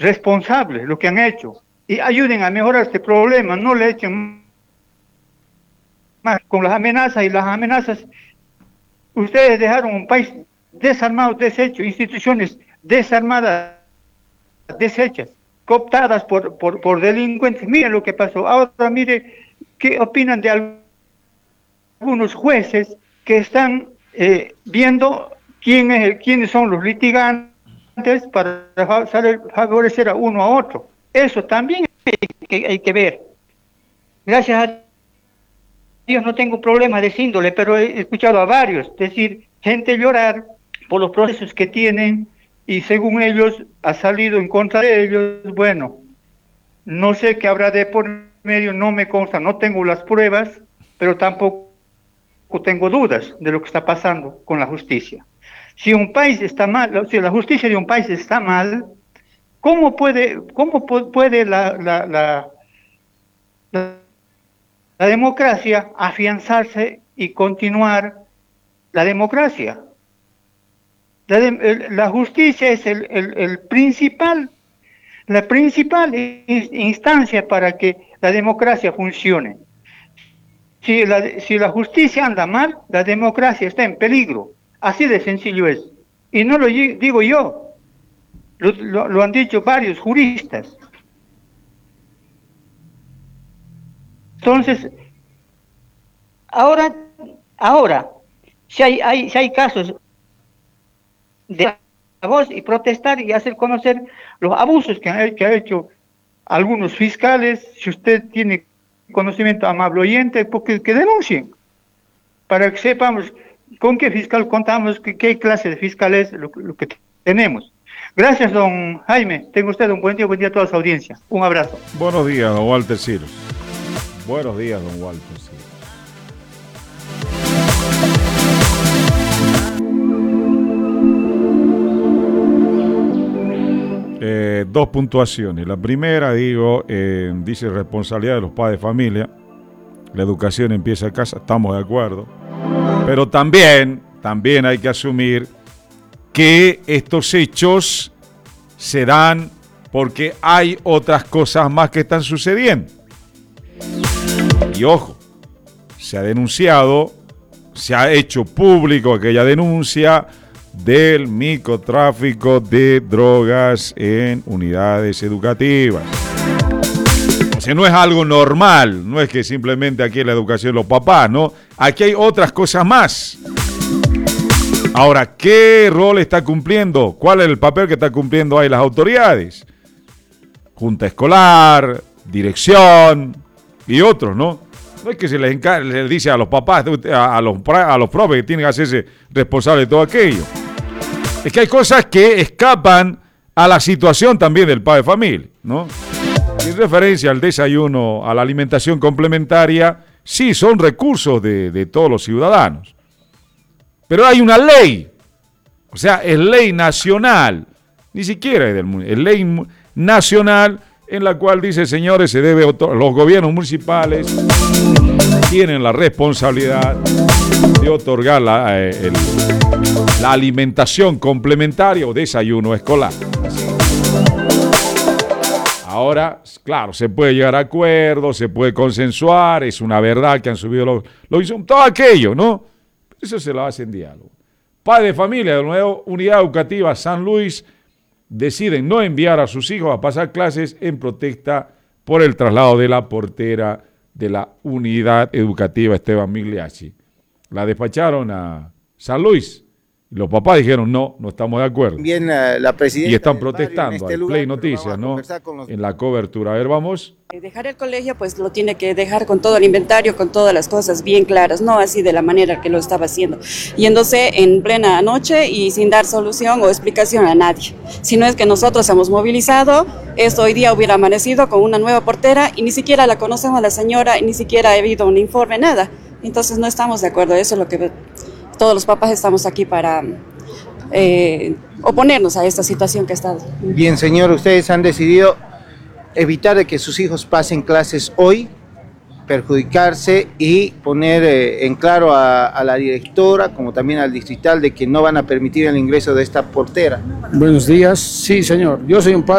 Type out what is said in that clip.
responsable lo que han hecho y ayuden a mejorar este problema, no le echen más con las amenazas y las amenazas. Ustedes dejaron un país desarmado, deshecho, instituciones desarmadas, deshechas, cooptadas por delincuentes. Miren lo que pasó. Ahora mire qué opinan de algunos jueces que están viendo quiénes son los litigantes para favorecer a uno a otro. Eso también hay que ver. Gracias a Dios no tengo problemas de esa índole, pero he escuchado a varios decir, gente llorar por los procesos que tienen y según ellos ha salido en contra de ellos. Bueno, no sé qué habrá de por medio, no me consta, no tengo las pruebas, pero tampoco tengo dudas de lo que está pasando con la justicia. Si un país está mal, si la justicia de un país está mal, ¿cómo puede la democracia afianzarse y continuar la democracia? La justicia es la principal instancia para que la democracia funcione. Si la justicia anda mal, la democracia está en peligro. Así de sencillo es. Y no lo digo yo, lo han dicho varios juristas. Entonces, ahora, si hay casos de voz y protestar y hacer conocer los abusos que ha hecho algunos fiscales, si usted tiene conocimiento, amable oyente, porque que denuncien, para que sepamos con qué fiscal contamos, qué clase de fiscal es lo que tenemos. Gracias, don Jaime. Tenga usted un buen día a toda su audiencia. Un abrazo. Buenos días, don Walter Ciros. Buenos días, don Walter Ciros. Dos puntuaciones. La primera, dice responsabilidad de los padres de familia. La educación empieza en casa, estamos de acuerdo. Pero también hay que asumir que estos hechos se dan porque hay otras cosas más que están sucediendo. Y ojo, se ha denunciado, se ha hecho público aquella denuncia del microtráfico de drogas en unidades educativas. O sea, no es algo normal, no es que simplemente aquí es la educación de los papás, ¿no? Aquí hay otras cosas más. Ahora, ¿qué rol está cumpliendo? ¿Cuál es el papel que está cumpliendo ahí las autoridades? Junta escolar, dirección y otros, ¿no? No es que se les dice a los papás, a los profes que tienen que hacerse responsables de todo aquello. Es que hay cosas que escapan a la situación también del padre de familia, ¿no? En referencia al desayuno, a la alimentación complementaria, sí, son recursos de todos los ciudadanos. Pero hay una ley, o sea, es ley nacional, ni siquiera es del mundo, es ley nacional en la cual dice, señores, se debe los gobiernos municipales tienen la responsabilidad de otorgar la alimentación complementaria o desayuno escolar. Ahora, claro, se puede llegar a acuerdos, se puede consensuar, es una verdad que han subido los insumos, todo aquello, ¿no? Eso se lo hace en diálogo. Padres de familia de la nueva unidad educativa San Luis deciden no enviar a sus hijos a pasar clases en protesta por el traslado de la portera de la unidad educativa Esteban Migliacci. La despacharon a San Luis. Los papás dijeron, no estamos de acuerdo. Bien, la presidenta y están protestando al Play Noticias, ¿no? En la cobertura. A ver, vamos. Dejar el colegio, pues lo tiene que dejar con todo el inventario, con todas las cosas bien claras, no así de la manera que lo estaba haciendo, yéndose en plena noche y sin dar solución o explicación a nadie. Si no es que nosotros hemos movilizado, esto hoy día hubiera amanecido con una nueva portera y ni siquiera la conocemos a la señora y ni siquiera ha habido un informe, nada. Entonces no estamos de acuerdo, eso es lo que todos los papás estamos aquí para oponernos a esta situación que ha estado. Bien, señor, ustedes han decidido evitar de que sus hijos pasen clases hoy, perjudicarse y poner en claro a la directora como también al distrital de que no van a permitir el ingreso de esta portera. Buenos días, sí señor, yo soy un padre